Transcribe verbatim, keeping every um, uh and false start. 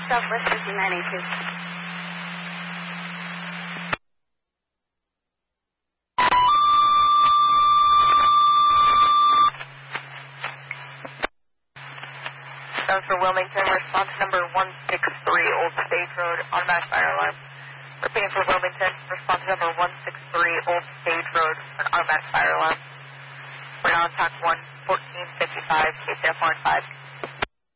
Southwest fifty nine eighty-two. Sounds for Wilmington, response number one six three, Old Stage Road, automatic fire alarm. Repeating for Wilmington, response number one six three, Old Stage Road, an automatic fire alarm. We're on track one, fourteen fifty-five, K C F one five.